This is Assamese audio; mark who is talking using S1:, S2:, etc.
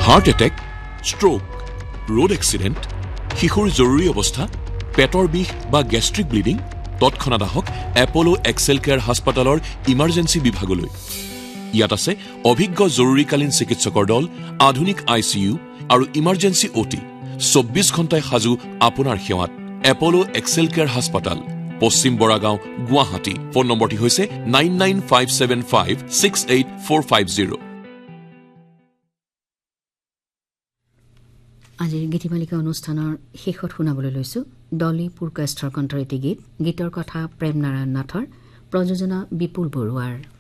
S1: Heart attack, stroke, road accident, শিশুৰ জৰুৰী অৱস্থা, পেটৰ বিষ বা গেষ্ট্ৰিক ব্লিডিং তৎক্ষণাৎ আহক এপলো এক্সেল কেয়াৰ হাস্পাতালৰ ইমাৰ্জেঞ্চি বিভাগলৈ। ইয়াত আছে অভিজ্ঞ জৰুৰীকালীন চিকিৎসকৰ দল, আধুনিক ICU আৰু ইমাৰ্জেঞ্চি OT। 24 ঘণ্টাই সাজু আপোনাৰ সেৱাত। এপলো এক্সেল কেয়াৰ হাস্পাতাল, পশ্চিম বৰাগাঁও, গুৱাহাটী। ফোন নম্বৰটি হৈছে 9957568450।
S2: আজিৰ গীতিমালিকা অনুষ্ঠানৰ শেষত শুনাবলৈ লৈছো ডলি পুৰকাষ্টৰ কণ্ঠৰ এটি গীত। গীতৰ কথা প্ৰেম নাৰায়ণ নাথৰ, প্ৰযোজনা বিপুল বৰুৱাৰ।